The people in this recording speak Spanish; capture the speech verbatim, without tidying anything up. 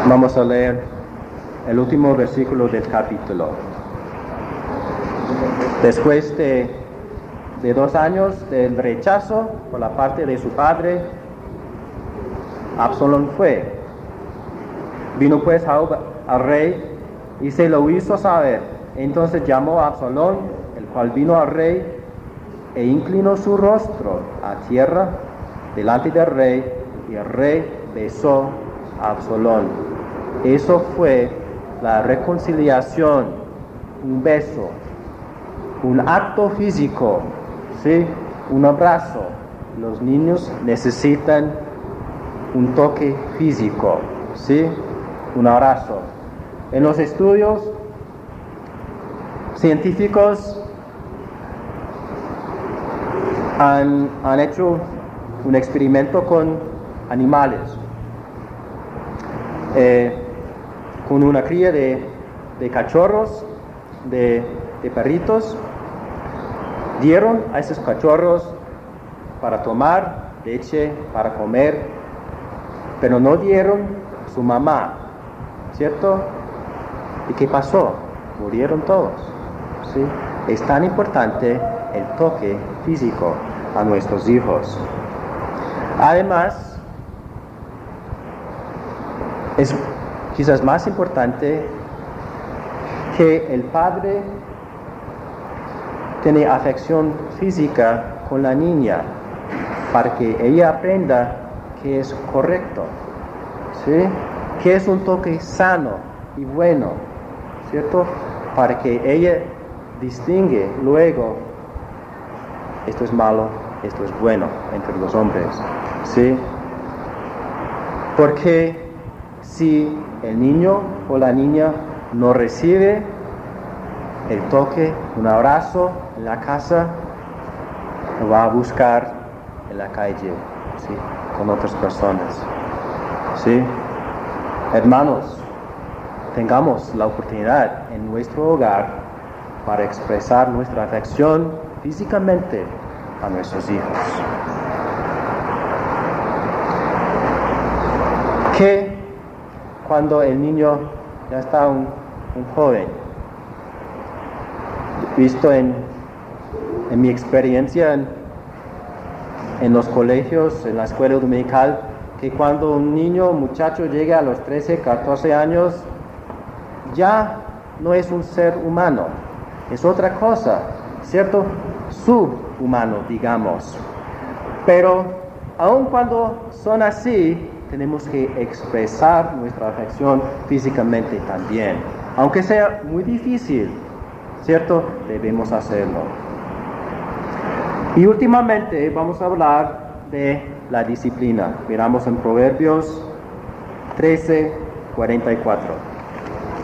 Vamos a leer el último versículo del capítulo. Después de, de dos años del rechazo por la parte de su padre, Absalón fue. Vino pues a, al rey y se lo hizo saber. Entonces llamó a Absalón, el cual vino al rey e inclinó su rostro a tierra delante del rey, y el rey besó a Absalón. Eso fue la reconciliación, un beso, un acto físico, ¿sí? Un abrazo. Los niños necesitan un toque físico, ¿sí? Un abrazo. En los estudios científicos han, han hecho un experimento con animales, eh, con una cría de, de cachorros, de, de perritos. Dieron a esos cachorros para tomar leche, para comer, pero no dieron a su mamá, ¿cierto? ¿Y qué pasó? Murieron todos, ¿sí? Es tan importante el toque físico a nuestros hijos. Además, es quizás más importante que el padre tiene afección física con la niña para que ella aprenda que es correcto, ¿sí? Que es un toque sano y bueno, ¿cierto? Para que ella distingue luego, esto es malo, esto es bueno entre los hombres, ¿sí? Porque si el niño o la niña no recibe el toque, un abrazo en la casa, lo va a buscar en la calle, ¿sí? Con otras personas, ¿sí? Hermanos, tengamos la oportunidad en nuestro hogar para expresar nuestra afección físicamente a nuestros hijos. Que cuando el niño ya está un, un joven, visto en, en mi experiencia en, en los colegios, en la escuela dominical, que cuando un niño, un muchacho llega a los trece, catorce años, ya no es un ser humano, es otra cosa, ¿cierto? Subhumano, digamos. Pero aun cuando son así, tenemos que expresar nuestra afección físicamente también. Aunque sea muy difícil, ¿cierto? Debemos hacerlo. Y últimamente vamos a hablar de la disciplina. Miramos en Proverbios trece, cuarenta y cuatro.